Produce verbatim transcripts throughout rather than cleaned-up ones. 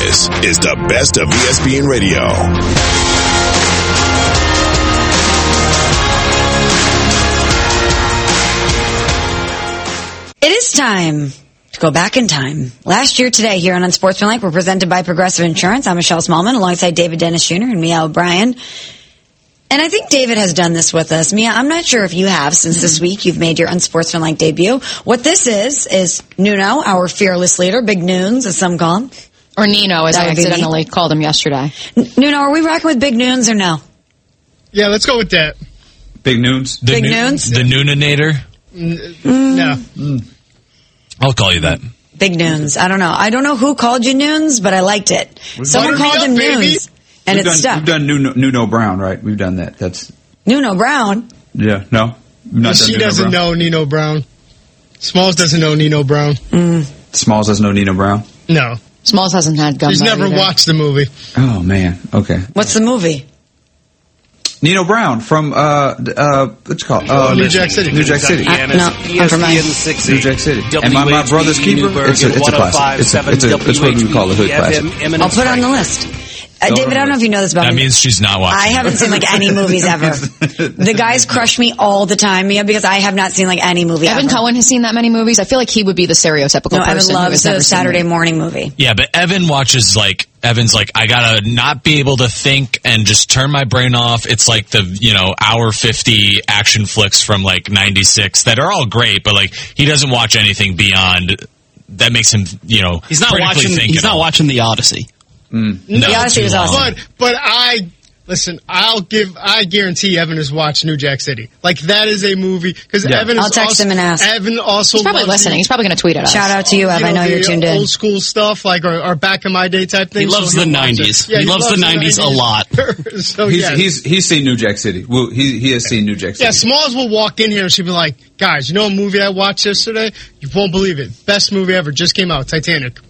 This is the best of E S P N Radio. It is time to go back in time. Last year today here on Unsportsmanlike, we're presented by Progressive Insurance. I'm Michelle Smallman alongside David Dennis Junior and Mia O'Brien. And I think David has done this with us. Mia, I'm not sure if you have since this week you've made your Unsportsmanlike debut. What this is, is Nuno, our fearless leader, Big Noons, as some call him. Or Nino, as I accidentally called him yesterday. N- Nuno, are we rocking with Big Noons or no? Yeah, let's go with that. Big Noons? The Big nu- Noons? The Nooninator? Mm, no. Mm. I'll call you that. Big Noons. I don't know. I don't know who called you Noons, but I liked it. Someone called him Noons. And we've it's done, stuck. We've done Nuno, Nuno Brown, right? We've done that. That's Nuno Brown? Yeah, no? Not she Nuno doesn't Brown. know Nino Brown. Smalls doesn't know Nino Brown. Mm. Smalls doesn't know Nino Brown? No. Smalls hasn't had gum. He's never either. watched the movie. Oh, man. Okay. What's the movie? Nino Brown from, uh, uh, what's it called? Uh, New Jack City. New Jack City. Uh, no, I'm from mine. New Jack City. And my, my brother's keeper? It's a, it's a classic. It's, a, it's, a, it's what we call a hood classic. I'll put it on the list. Uh, David, I don't know if you know this about that me. That means she's not watching. I haven't seen like any movies ever. The guys crush me all the time, Mia, because I have not seen like any movie Evan ever. Cohen has seen that many movies. I feel like he would be the stereotypical no, person. Evan who loves has the never Saturday seen morning movie. Yeah, but Evan watches like, Evan's like, I gotta not be able to think and just turn my brain off. It's like the, you know, hour fifty action flicks from like ninety-six that are all great, but like, he doesn't watch anything beyond, that makes him, you know, he's not watching, he's not watching The Odyssey. Mm. No, the Odyssey was awesome. But, but I, listen, I'll give, I guarantee Evan has watched New Jack City. Like, that is a movie, because yeah. Evan is I'll text also, him and ask. Evan also He's probably loves listening. The, He's probably going to tweet at us. Shout out to you, Ev. you know, I know the you're tuned in. Old school stuff, like, or, or back in my day type thing. He loves so the nineties. Yeah, he, he loves, loves the nineties a lot. so, he's, yeah. he's, he's seen New Jack City. Well, he, he has seen New Jack City. Yeah, Smalls will walk in here and she'll be like, guys, you know a movie I watched yesterday? You won't believe it. Best movie ever. Just came out. Titanic.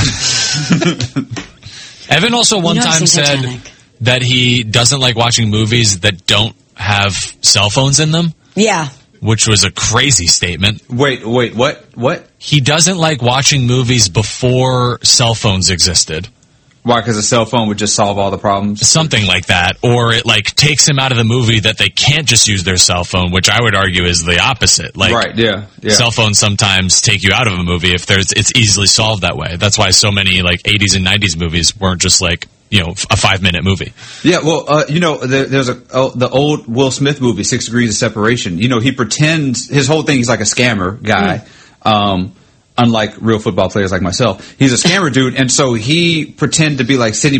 Evan also one You know I've time seen said Titanic. that he doesn't like watching movies that don't have cell phones in them, Yeah. which was a crazy statement. Wait, wait, what? What? He doesn't like watching movies before cell phones existed. Why? Because a cell phone would just solve all the problems? Something like that. Or it like takes him out of the movie that they can't just use their cell phone, which I would argue is the opposite. Like, right, yeah, yeah. Cell phones sometimes take you out of a movie if there's it's easily solved that way. That's why so many like eighties and nineties movies weren't just like, you know, a five minute movie. Yeah, well, uh, you know, there, there's a oh, the old Will Smith movie, Six Degrees of Separation. You know, he pretends his whole thing. He's like a scammer guy. Mm. Um, unlike real football players like myself, he's a scammer dude, and so he pretend to be like Sidney